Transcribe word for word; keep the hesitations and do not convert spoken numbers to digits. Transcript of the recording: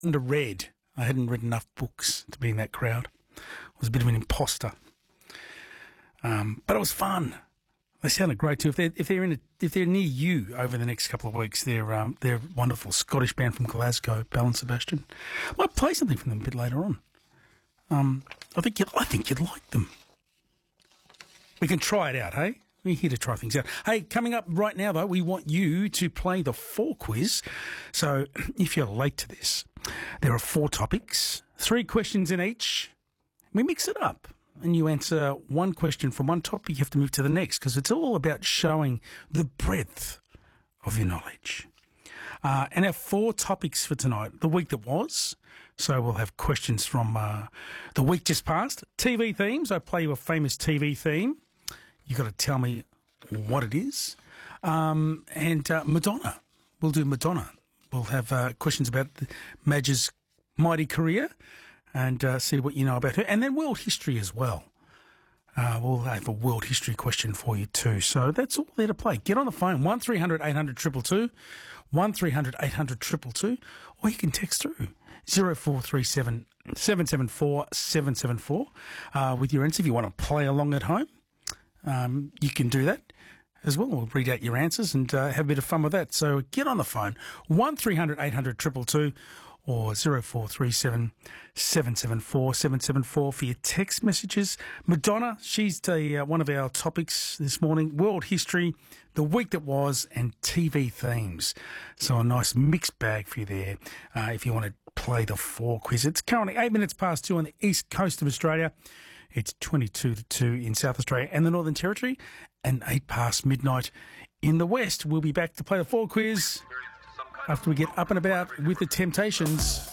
hadn't read. I hadn't read enough books to be in that crowd. I was a bit of an imposter. Um, but it was fun. They sounded great too. If they're if they're in a, if they're near you over the next couple of weeks, they're um, they're a wonderful Scottish band from Glasgow, Bell and Sebastian. I might play something from them a bit later on. Um, I think you'd, I think you'd like them. We can try it out, hey? We're here to try things out. Hey, coming up right now though, we want you to play the four quiz. So if you're late to this, there are four topics, three questions in each. We mix it up. And you answer one question from one topic, you have to move to the next because it's all about showing the breadth of your knowledge. Uh, and our four topics for tonight, the week that was. So we'll have questions from uh, the week just past. T V themes. I play you a famous T V theme. You've got to tell me what it is. Um, and uh, Madonna. We'll do Madonna. We'll have uh, questions about Madge's mighty career. And uh, see what you know about her. And then world history as well. Uh, we'll have a world history question for you too. So that's all there to play. Get on the phone, one three hundred eight hundred two two two, one three hundred eight hundred two two two, or you can text through zero four three seven seven seven four seven seven four uh, with your answer. If you want to play along at home, um, you can do that as well. We'll read out your answers and uh, have a bit of fun with that. So get on the phone, one three hundred eight hundred two two two, or zero four three seven seven seven four seven seven four for your text messages. Madonna, she's the, uh, one of our topics this morning. World history, the week that was, and T V themes. So a nice mixed bag for you there uh, if you want to play the four quiz. It's currently eight minutes past two on the east coast of Australia. It's twenty-two to two in South Australia and the Northern Territory, and eight past midnight in the west. We'll be back to play the four quiz after we get up and about with the Temptations.